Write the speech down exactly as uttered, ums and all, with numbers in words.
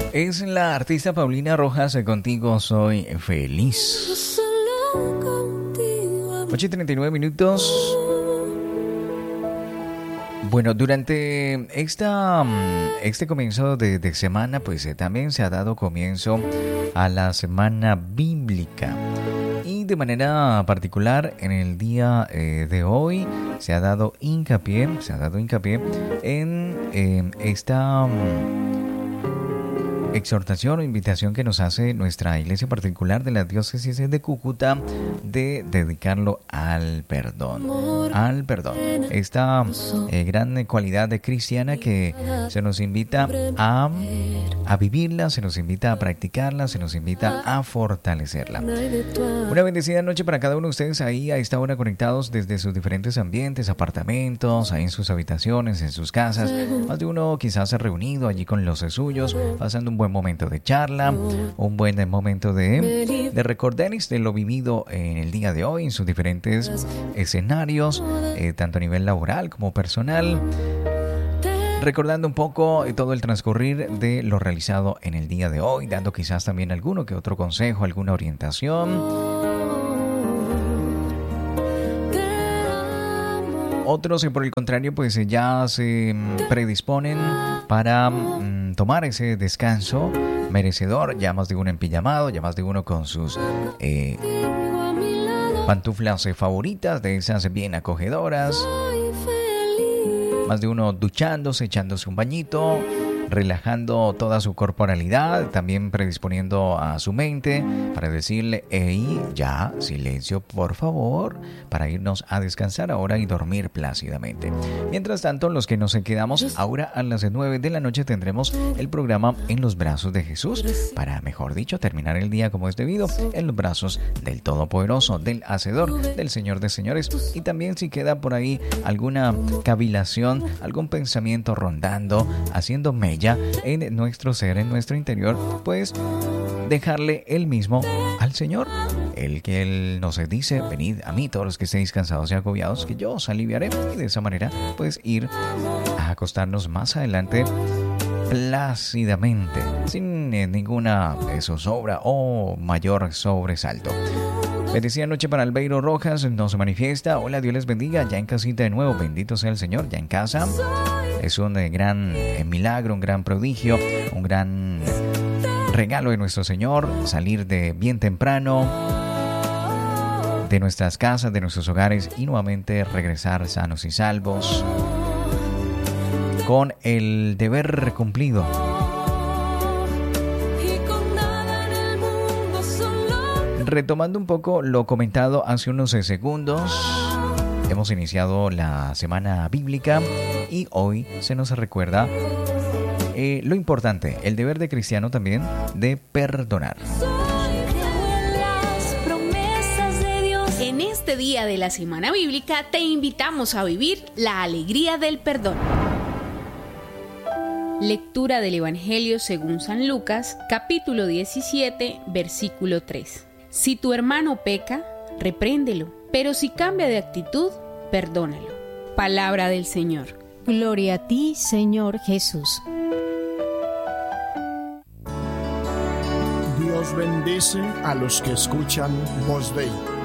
Es la artista Paulina Rojas, Contigo Soy Feliz. ocho y treinta y nueve minutos. Bueno, durante esta, este comienzo de, de semana, pues eh, también se ha dado comienzo a la semana bíblica. Y de manera particular, en el día eh, de hoy se ha dado hincapié, se ha dado hincapié en eh, esta exhortación o invitación que nos hace nuestra iglesia particular de la diócesis de Cúcuta de dedicarlo al perdón, al perdón. Esta eh, gran cualidad de cristiana que se nos invita a, a vivirla, se nos invita a practicarla, se nos invita a fortalecerla. Una bendecida noche para cada uno de ustedes ahí a esta hora conectados desde sus diferentes ambientes, apartamentos, ahí en sus habitaciones, en sus casas. Más de uno quizás se ha reunido allí con los suyos, pasando un buen momento de charla, un buen momento de, de recordar de lo vivido en el día de hoy en sus diferentes escenarios, eh, tanto a nivel laboral como personal, recordando un poco todo el transcurrir de lo realizado en el día de hoy, dando quizás también alguno que otro consejo, alguna orientación. Otros que por el contrario pues ya se predisponen para mm, tomar ese descanso merecedor, ya más de uno en pijamado, ya más de uno con sus eh, pantuflas favoritas, de esas bien acogedoras, más de uno duchándose, echándose un bañito, relajando toda su corporalidad, también predisponiendo a su mente para decirle, hey, ya, silencio por favor, para irnos a descansar ahora y dormir plácidamente. Mientras tanto, los que nos quedamos ahora a las nueve de la noche tendremos el programa En los Brazos de Jesús, para, mejor dicho, terminar el día como es debido, en los brazos del Todopoderoso, del Hacedor, del Señor de Señores. Y también si queda por ahí alguna cavilación, algún pensamiento rondando, haciendo mella en nuestro ser, en nuestro interior, pues dejarle el mismo al Señor, el que Él nos dice, venid a mí todos los que estéis cansados y agobiados, que yo os aliviaré, y de esa manera pues ir a acostarnos más adelante plácidamente, sin eh, ninguna zozobra o mayor sobresalto. Bendecida noche para Albeiro Rojas, nos manifiesta, hola, Dios les bendiga, ya en casita de nuevo, bendito sea el Señor, ya en casa. Es un eh, gran eh, milagro, un gran prodigio, un gran regalo de nuestro Señor, salir de bien temprano de nuestras casas, de nuestros hogares y nuevamente regresar sanos y salvos con el deber cumplido. Retomando un poco lo comentado hace unos segundos, hemos iniciado la semana bíblica y hoy se nos recuerda eh, lo importante, el deber de cristiano también de perdonar. En este día de la semana bíblica te invitamos a vivir la alegría del perdón. Lectura del Evangelio según San Lucas, capítulo diecisiete, versículo tres. Si tu hermano peca, repréndelo, pero si cambia de actitud, perdónalo. Palabra del Señor. Gloria a ti, Señor Jesús. Dios bendice a los que escuchan Voz Dei.